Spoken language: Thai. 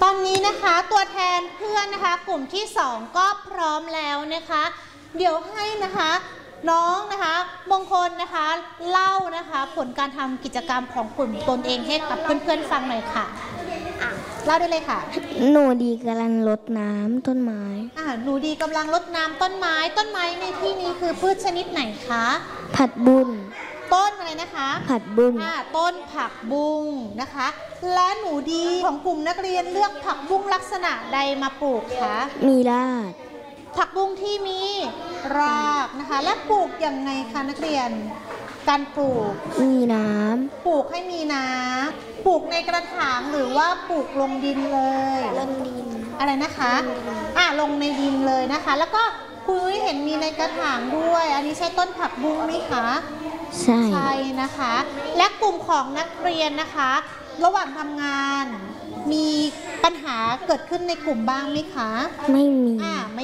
อนนี้นะคะตัวแทนเพื่อนนะคะกลุ่มที่2ก็พร้อมแล้วนะคะเดี๋ยวให้นะคะน้องนะคะมงคลนะคะเล่านะคะผลการทำกิจกรรมของกลุ่มตนเองให้กับเพื่อนๆฟังหน่อยค่ะเล่าได้เลยค่ะหนูดีกำลังรดน้ำต้นไม้หนูดีกำลังรดน้ำต้นไม้ในที่นี้คือพืชชนิดไหนคะผักบุ้งต้นอะไรนะคะผักบุ้งต้นผักบุ้งนะคะและหนูดีของกลุ่มนักเรียนเลือกผักบุ้งลักษณะใดมาปลูกคะมีรากผักบุ้งที่มีรากนะคะและปลูกยังไงคะนักเรียนการปลูกมีน้ำปลูกให้มีน้ำปลูกในกระถางหรือว่าปลูกลงดินเลยลงดินอะไรนะคะลงในดินเลยนะคะแล้วก็คุณเห็นมีในกระถางด้วยอันนี้ใช่ต้นผักบุ้งไหมคะใช่นะคะและกลุ่มของนักเรียนนะคะระหว่างทำงานมีปัญหาเกิดขึ้นในกลุ่มบ้างไหมคะไม่มี